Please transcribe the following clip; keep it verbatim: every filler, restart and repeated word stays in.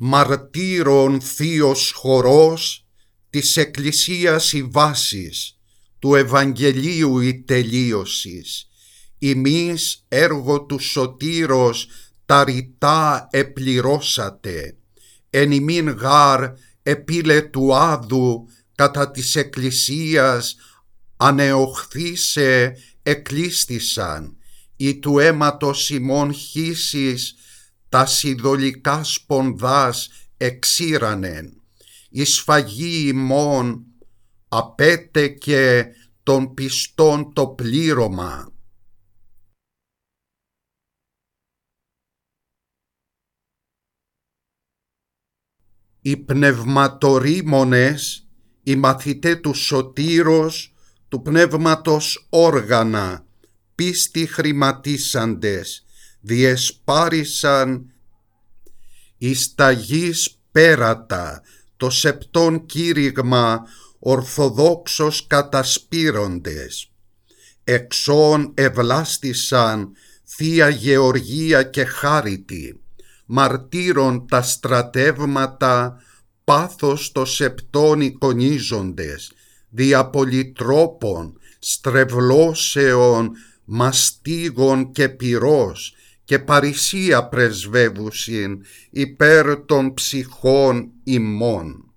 μαρτύρων θείος χορός, της Εκκλησίας οι βάσεις, του Ευαγγελίου η τελείωσης. Ημείς έργο του Σωτήρος τα ρητά επληρώσατε, εν ημίν γάρ επίλε του άδου κατά της Εκκλησίας ανεοχθήσε εκλίστησαν, ή του αίματος ημών χύσεις τα σιδωλικά σπονδάς εξήρανεν, η σφαγή ημών απέτεκε των πιστών το πλήρωμα. Οι πνευματορίμονες, οι μαθητέ του Σωτήρος, του πνεύματος όργανα, πίστη χρηματίσαντες, διεσπάρισαν εις τα γης πέρατα, το σεπτόν κήρυγμα ορθοδόξος κατασπείροντες. Εξών ευλάστησαν Θεία Γεωργία και Χάριτη, μαρτύρων τα στρατεύματα, πάθος το σεπτών εικονίζοντες, δια πολυτρόπων, στρεβλώσεων, μαστίγων και πυρός, και παρησία πρεσβεύουσιν υπέρ των ψυχών ημών.